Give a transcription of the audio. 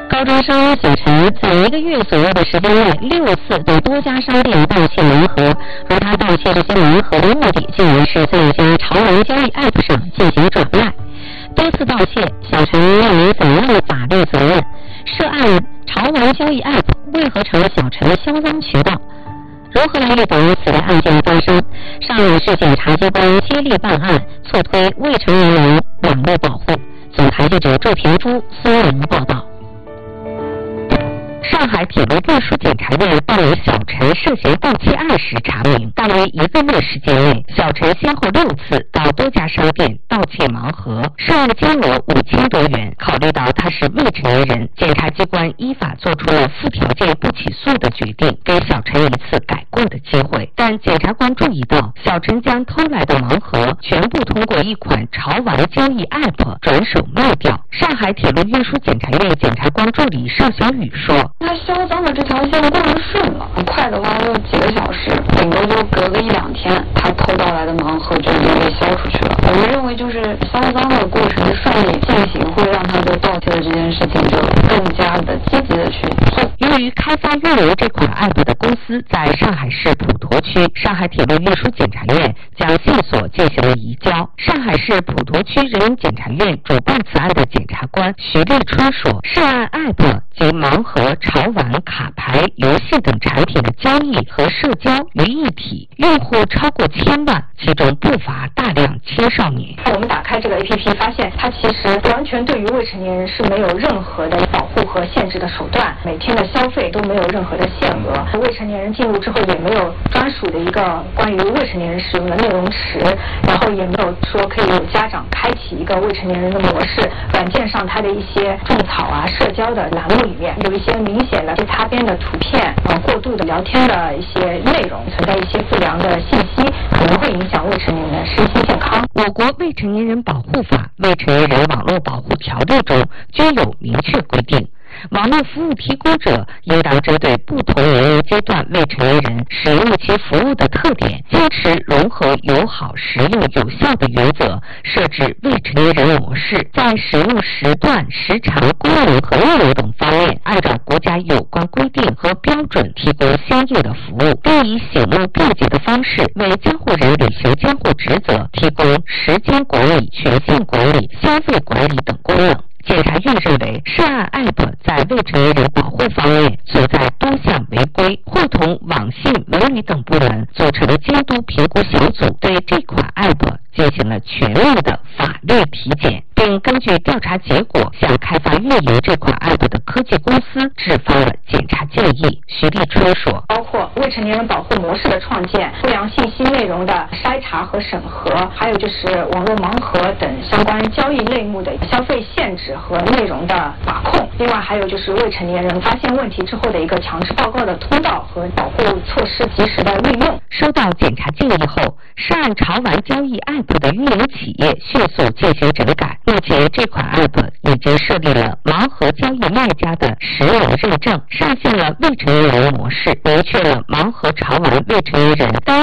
高中生小陈在1个月左右的时间内6次对多家商店盗窃盲盒，而他盗窃这些盲盒的目的竟然是在一家潮玩交易 App 上进行转卖。多次盗窃，小陈面临怎样的法律责任？涉案潮玩交易 App 为何成了小陈的销赃渠道？如何来阅读此类案件的发生？上海市检察机关接力办案，促推未成年人网络保护。总台记者祝平珠、孙莹报道。 上海铁路运输检察院办理小陈涉嫌盗窃案时查明，大约1个月时间内，小陈先后6次到多家商店盗窃盲盒，涉案金额5000多元。考虑到他是未成年人，检察机关依法作出了附条件不起诉的决定，给小陈一次改过的机会。但检察官注意到，小陈将偷来的盲盒全部通过一款潮玩交易 App 转手卖掉。上海铁路运输检察院检察官助理邵小雨说， 他销赃的这条线过得顺了，很快的话就几个小时，顶多就隔个1-2天，他偷盗来的盲盒就已经被销出去了。我们认为就是销赃的过程顺利进行，会让他对盗窃的这件事情就更加的积极的去做。 由于开发运营这款 App 的公司在上海市普陀区，上海铁路运输检察院将线索进行了移交。上海市普陀区人民检察院主办此案的检察官徐立春说，涉案 App 及盲盒、潮玩、卡牌、游戏等产品的交易和社交于一体，用户超过1000万，其中不乏大量青少年。 我们打开这个 APP， 发现它其实完全对于未成年人是没有任何的保护和限制的手段，每天的消费都没有任何的限额，未成年人进入之后也没有专属的一个关于未成年人使用的内容池，然后也没有说可以有家长开启一个未成年人的模式。软件上它的一些种草啊、社交的栏目里面有一些明显的擦边的图片，过度的聊天的一些内容，存在一些不良的信息，可能会影响未成年人的身心健康。 我国未成年人保护法、未成年人网络保护条例中均有明确规定，网络服务提供者应当针对不同年龄阶段未成年人使用其服务的特点，坚持融合友好、实用、有效的原则，设置未成年人模式，在使用时段、时长、功能和内容等方面，按照国家有关规定和标准提供相应的服务，并以醒目便捷的方式为监护人履行监护职责提供时间管理、权限管理、消费管理等功能。检察院认为，涉案 App 在未成年人保护方面存在多项违规，会同网信、文旅等部门组成监督评估小组，对这款 App 进行了全面的法律体检，并根据调查结果向开发运营这款 App 的科技公司制发了检察建议。徐立春说， 包括未成年人保护模式的创建、不良信息内容的筛查和审核，还有就是网络盲盒等相关交易类目的消费限制和内容的把控。另外还有就是未成年人发现问题之后的一个强制报告的通道和保护措施及时的运用。 收到检察建议后，涉案潮玩交易 App 的运营企业迅速进行整改。目前这款 App 已经设立了盲盒交易卖家的实名认证，上线了未成年人模式，明确了盲盒潮玩未成年人